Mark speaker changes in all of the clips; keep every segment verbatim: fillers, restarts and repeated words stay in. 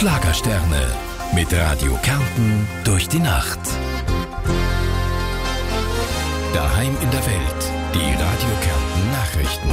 Speaker 1: Schlagersterne mit Radio Kärnten durch die Nacht. Daheim in der Welt, die Radio Kärnten Nachrichten.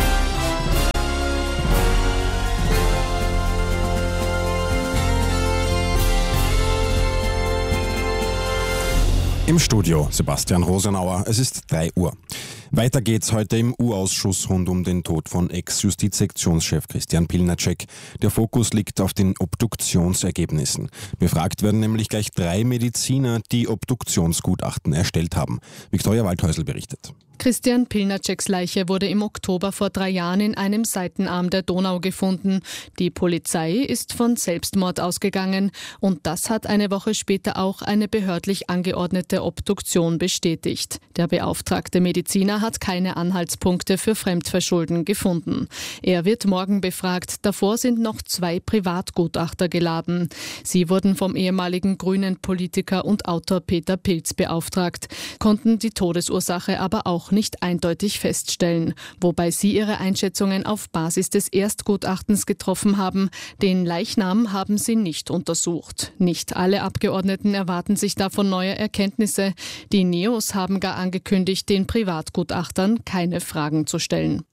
Speaker 2: Im Studio Sebastian Rosenauer, es ist drei Uhr. Weiter geht's heute im U-Ausschuss rund um den Tod von Ex-Justizsektionschef Christian Pilnacek. Der Fokus liegt auf den Obduktionsergebnissen. Befragt werden nämlich gleich drei Mediziner, die Obduktionsgutachten erstellt haben. Viktoria Waldhäusl berichtet.
Speaker 3: Christian Pilnaceks Leiche wurde im Oktober vor drei Jahren in einem Seitenarm der Donau gefunden. Die Polizei ist von Selbstmord ausgegangen und das hat eine Woche später auch eine behördlich angeordnete Obduktion bestätigt. Der beauftragte Mediziner hat keine Anhaltspunkte für Fremdverschulden gefunden. Er wird morgen befragt. Davor sind noch zwei Privatgutachter geladen. Sie wurden vom ehemaligen grünen Politiker und Autor Peter Pilz beauftragt, konnten die Todesursache aber auch nicht eindeutig feststellen, wobei sie ihre Einschätzungen auf Basis des Erstgutachtens getroffen haben. Den Leichnam haben sie nicht untersucht. Nicht alle Abgeordneten erwarten sich davon neue Erkenntnisse. Die Neos haben gar angekündigt, den Privatgutachtern keine Fragen zu stellen.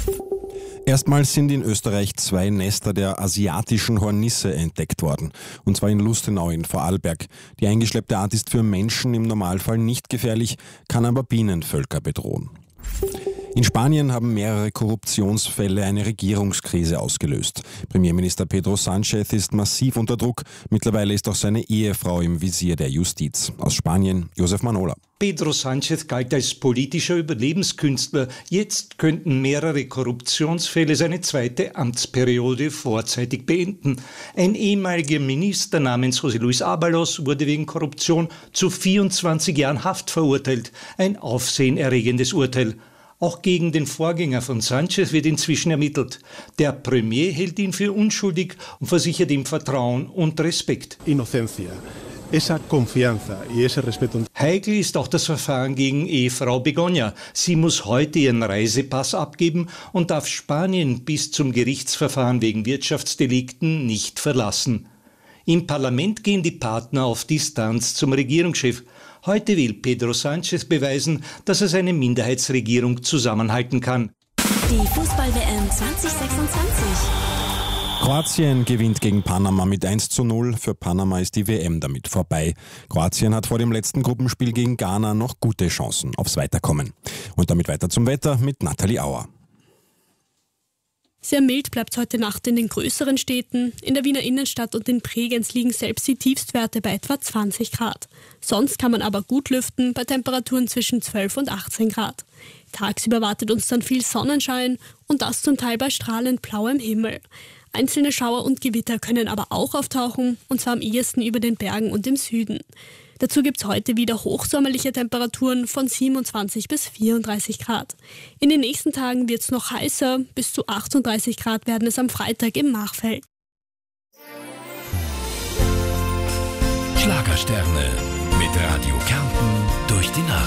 Speaker 2: Erstmals sind in Österreich zwei Nester der asiatischen Hornisse entdeckt worden. Und zwar in Lustenau in Vorarlberg. Die eingeschleppte Art ist für Menschen im Normalfall nicht gefährlich, kann aber Bienenvölker bedrohen. In Spanien haben mehrere Korruptionsfälle eine Regierungskrise ausgelöst. Premierminister Pedro Sánchez ist massiv unter Druck. Mittlerweile ist auch seine Ehefrau im Visier der Justiz. Aus Spanien, Josef Manola.
Speaker 4: Pedro Sánchez galt als politischer Überlebenskünstler. Jetzt könnten mehrere Korruptionsfälle seine zweite Amtsperiode vorzeitig beenden. Ein ehemaliger Minister namens José Luis Ábalos wurde wegen Korruption zu vierundzwanzig Jahren Haft verurteilt. Ein aufsehenerregendes Urteil. Auch gegen den Vorgänger von Sánchez wird inzwischen ermittelt. Der Premier hält ihn für unschuldig und versichert ihm Vertrauen und Respekt.
Speaker 5: Inocencia. Esa confianza y ese respeto.
Speaker 4: Heikel ist auch das Verfahren gegen Ehefrau Begoña. Sie muss heute ihren Reisepass abgeben und darf Spanien bis zum Gerichtsverfahren wegen Wirtschaftsdelikten nicht verlassen. Im Parlament gehen die Partner auf Distanz zum Regierungschef. Heute will Pedro Sánchez beweisen, dass er seine Minderheitsregierung zusammenhalten kann.
Speaker 6: Die Fußball-W M zwanzig sechsundzwanzig.
Speaker 2: Kroatien gewinnt gegen Panama mit eins zu null. Für Panama ist die W M damit vorbei. Kroatien hat vor dem letzten Gruppenspiel gegen Ghana noch gute Chancen aufs Weiterkommen. Und damit weiter zum Wetter mit Nathalie Auer.
Speaker 7: Sehr mild bleibt es heute Nacht in den größeren Städten. In der Wiener Innenstadt und in Bregenz liegen selbst die Tiefstwerte bei etwa zwanzig Grad. Sonst kann man aber gut lüften bei Temperaturen zwischen zwölf und achtzehn Grad. Tagsüber wartet uns dann viel Sonnenschein und das zum Teil bei strahlend blauem Himmel. Einzelne Schauer und Gewitter können aber auch auftauchen, und zwar am ehesten über den Bergen und im Süden. Dazu gibt es heute wieder hochsommerliche Temperaturen von siebenundzwanzig bis vierunddreißig Grad. In den nächsten Tagen wird es noch heißer, bis zu achtunddreißig Grad werden es am Freitag im Machfeld.
Speaker 1: Schlagersterne mit Radio Kärnten durch die Nacht.